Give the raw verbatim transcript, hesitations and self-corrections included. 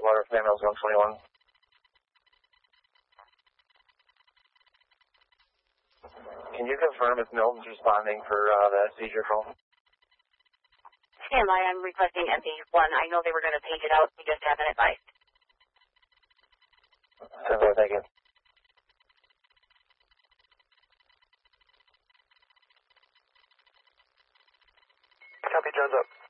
Water Fan Mills one twenty-one. Can you confirm if Milton's responding for uh, that seizure call? Stand by, I'm requesting M D one. I know they were going to take it out. We just haven't advised. Stand by, thank you. Copy, John's up.